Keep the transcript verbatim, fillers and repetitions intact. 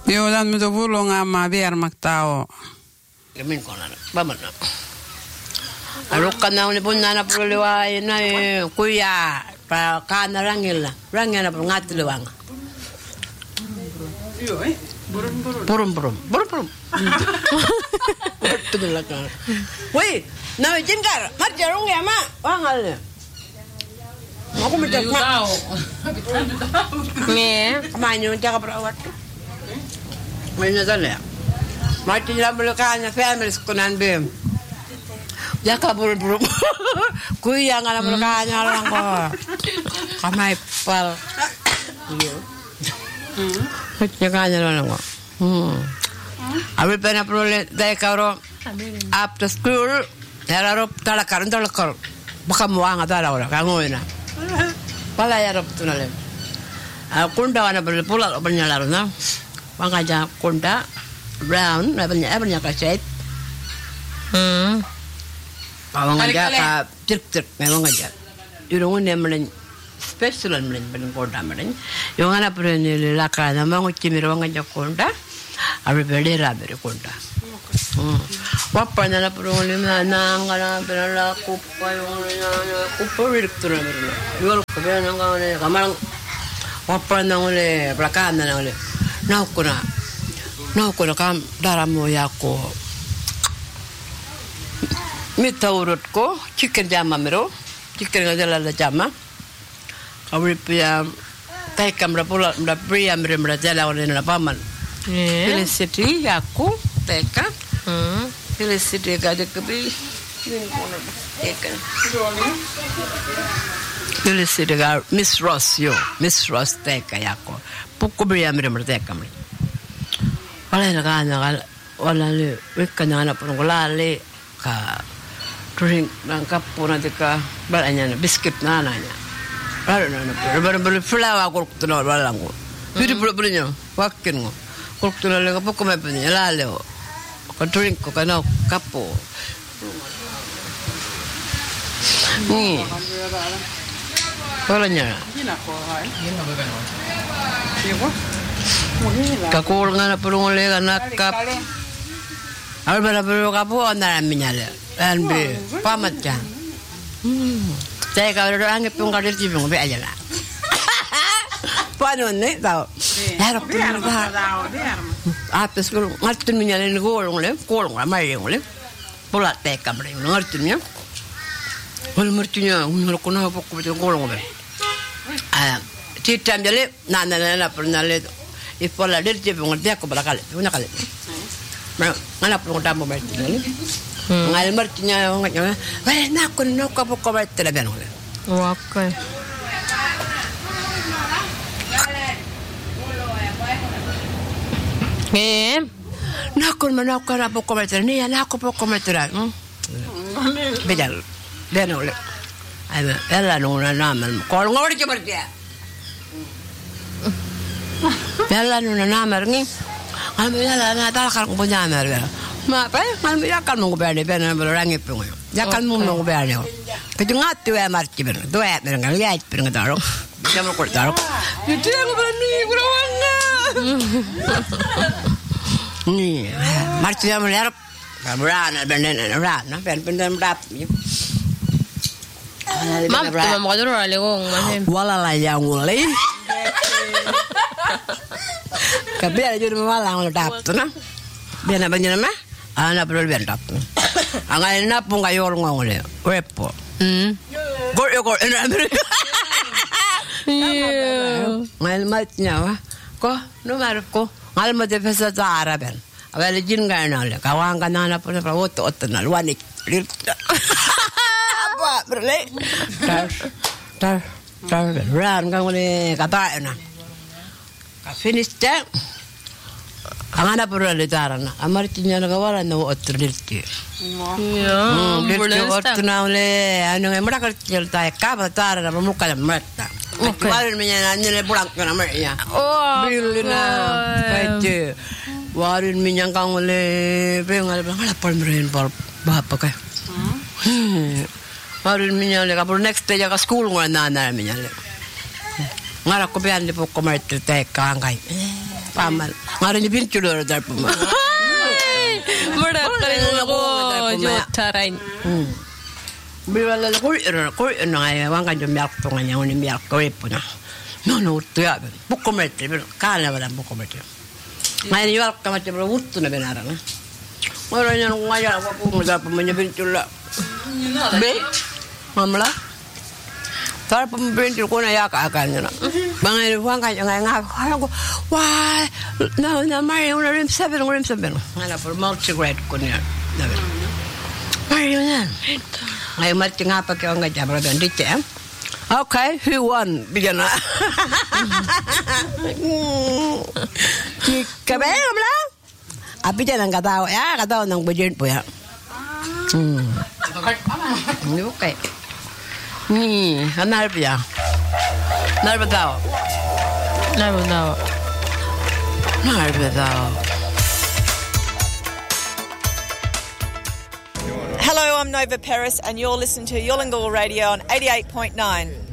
Yo dan mudo bulong ama biar maktao. Kemin ko na. Baman na. Alok ka na uni punna na puluwa na kuya pa kana rangil na. Rangil na ngati luwang. Yo eh. Burum burum. Burum burum. Burum burum. Itu belakang. Woi, na jingkar. Marja rung ya ma. Wangal. Aku minta ma. Nih, kamanyo jaga perawat. Mana sana? Mati dalam belakangnya family sekunan bem. Jaga buru-buru. Kuya ngana belakangnya orang kok. Kamai pal. Iya. Hmm. Jaga orang kok. Hmm. Abi pernah perlu daya karo after school. Era rob talakar talakar. Baka muang ada orang kamu ina. Pala ya rob tunale. Kunda wana perlu pulang bernyala na. Wangaja kunda brown, banyak banyak kaset. Hmm. Wangaja ka tirk tirk melong aja. Irungun dia melen special melen melen kunda melen. Yung ana pero ni laka na mangu chimiro wangaja kunda. Abi bedera bere kunda. Hmm. Wapa na pero ni na ngana pero la kupa yung na kupa direktur na bere. Yo ko be na ngane kamarang wapa na ngole plakana na ngole. Naukuna, naukuna kam daramo yako. Mita urut ko, chicken jama mero, chicken ngajala la jama. Kawri pia, tay kamera pula, mda pria mre mda jala wane na paman. Felicity yako, teka. Felicity gade kabi. Teka. Felicity gade Miss Ross yo, Miss Ross teka yako. Pukul beriam beriam berteka mri. Wala na kana wala le weka na na pun wala le ka drink nang kapo na tika balanya na biscuit na na nya. Wala na na ber ber flower ko tuna wala ngo. Pidi pula pula nya wakin ngo. Ko tuna le ka pukul me pun la le. Ko drink ko kana kapo. Ni. Wala nya. Gina ko hai. Gina ba gano? Kakul nga na pulong ulit nakap. Awal bala pulong kapo na namin niya. Anbe pamat ka. Saya kalau orang itu ngkadir cibung be aja lah. Paano ni tao? Harap pulong ka. Apes ko ngartin niya ni golong le, golong la mai le. Pula te kamre ngartin niya. Wal martinya unor ko na po ko golong be. Ah Citam jale nana nana pernah le ipola dir je bunga dia ko balakal punya kali mana mana pun tamu berarti ni ngal martinya nganya weh nak ko no ko ko berarti la beno okay eh nak ko mana ko ra ko berarti ni ya nak ko ko berarti bejal beno le ada ela no na nama ko ngori ke berarti Jalan nuna namer ni, kami jalan natal kan punya namer ya. Ma apa? Kami jalan nunggu berani berani berani pun ya. Jalan nunggu berani. Kejengat tu ya marci berani. Tu ya berani kali ya berani taruh. Bisa mau kulit taruh. Itu yang berani berawangnya. Ni marci yang melihat. Berani berani berani berani berani berani. Mam tu mam kau tu orang legong macam. Walala yang mulai. Tapi ada juga malang lo tap tu na. Biar apa jenis mah? Anak perlu biar tap. Angai na pun kayu orang ngomong le. Wepo. Hmm. Gor yo gor. Iya. Ngal matnya wah. Ko nomor ko. Ngal mat defesa zara ben. Awal jin gana le. Kawang kana na pun pra oto oto na luanik. Apa berle? Tar. Tar. Tar. Ran kang le kata na. Finish that. Angana pura le tarana. Amartinya na kawala na otter dirti. Ya, boleh otter na le anu ngemra kerja tay kaba tarana muka merta. Warin minya na le pulang kana merya. Oh. Bilina. Kaje. Warin minya kang le pengal ngala pal meren pal bapa ka. Warin minya le kapur next day ka school ngana na minya le. Ngara ko bian le poko merta tay kangai. Pamal. Ngayon yung pintulo na po mo. Mura pa rin ako. Jotaray. Biwala la kuiro kuiro nga wang ka yung miyak to nga yung miyak ko po na. No no to ya. Bukomete pero kala wala bukomete. Ngayon yung ka mati pero wutto na benara na. Ngayon yung ngaya ako po mo dapat mo yung pintulo. Be? Mamla? Tar pa mo pintulo ko na yaka-akan nyo na. Bangay wang ka yung nga nga ko. Why? No, no, Mario, na rin sabi, rin sabi. Nga po, multi-grade ko niya. Mario yan. Ngayon, mati nga pa kayo nga dyan. Pero dito, eh? Okay, who won? Bigyan na. Kabe, kamla? Api dyan ang katawa. Ya, katawa ng budget po yan. Hindi ko kay. Hmm, hanarap yan. Hanarap tao. Hanarap tao. Hanarap tao. Hello, I'm Nova Peris, and you're listening to Yolngal Radio on eighty-eight point nine.